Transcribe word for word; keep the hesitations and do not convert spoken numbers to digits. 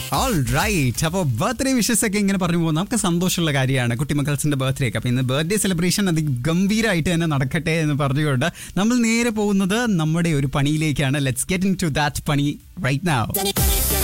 All right. അപ്പോൾ birthday wishes ഒക്കെ ഇങ്ങനെ പറഞ്ഞു പോകുമ്പോൾ നമുക്ക് സന്തോഷമുള്ള കാര്യമാണ് കുട്ടിമക്കൾസിന്റെ ബർത്ത്ഡേ ഒക്കെ. അപ്പോൾ ഇന്ന് ബർത്ത്ഡേ സെലിബ്രേഷൻ അതിഗംഭീരമായിട്ട് തന്നെ നടക്കട്ടെ എന്ന് പറഞ്ഞുകൊണ്ട് നമ്മൾ നേരെ പോകുന്നത് നമ്മുടെ ഒരു പണിയിലേക്കാണ്. Let's get in to that പണി റൈറ്റ് നൗ.